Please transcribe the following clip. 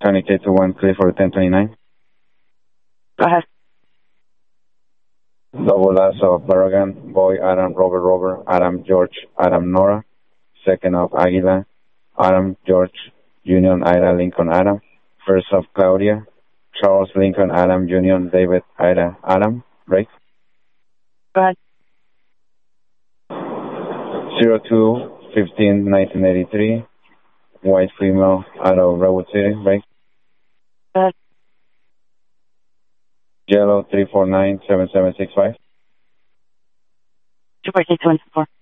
County K21, clear for 1029. Go ahead. Double last of Barragan, Boy, Adam, Robert, Adam, George, Adam, Nora. Second of Aguila, Adam, George, Union, Ida, Lincoln, Adam. First of Claudia, Charles, Lincoln, Adam, Union, David, Ida, Adam. Break. Go ahead. 02-15-1983. White female out of Redwood City. Break. Go ahead. Yellow 349-7765. 248-214.